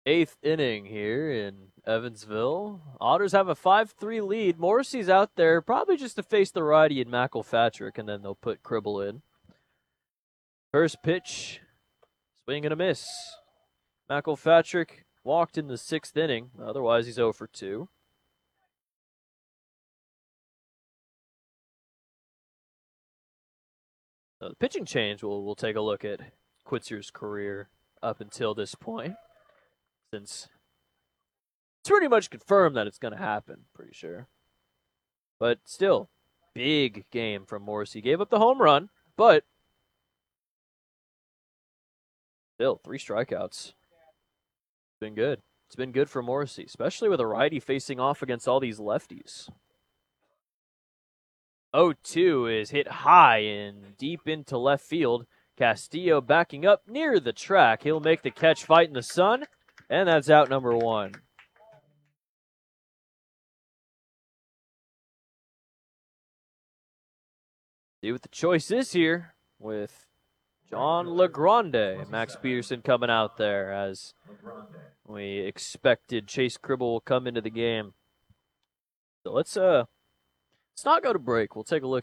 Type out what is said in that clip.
Eighth inning here in Evansville. Otters have a 5-3 lead. Morrissey's out there probably just to face the righty in McElpatrick, and then they'll put Cribble in. First pitch, swing and a miss. McElpatrick walked in the sixth inning. Otherwise, he's 0 for 2. The pitching change, we'll take a look at Quitzer's career up until this point, since it's pretty much confirmed that it's going to happen, pretty sure. But still, big game from Morrissey. Gave up the home run, but still, 3 strikeouts. Been good. It's been good for Morrissey, especially with a righty facing off against all these lefties. 0-2 is hit high and deep into left field. Castillo backing up near the track. He'll make the catch, fight in the sun, and that's out number 1. See what the choice is here with John LeGrande. Max Peterson coming out there as we expected. Chase Cribble will come into the game. So let's not go to break. We'll take a look